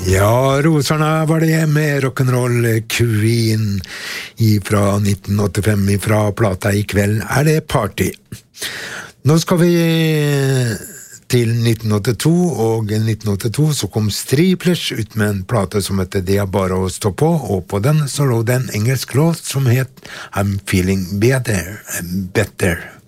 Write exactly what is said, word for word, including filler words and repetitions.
Ja, Rosarna var det med rock'n'roll Queen fra nitten åttifem, fra plata I kveld er det party. Nå skal vi til nitten åttito, og I nitten åttito så kom Striplers ut med en plate som heter Det er bare å stå på, og på den så lå det en engelsk låt som het I'm Feeling Better, Better.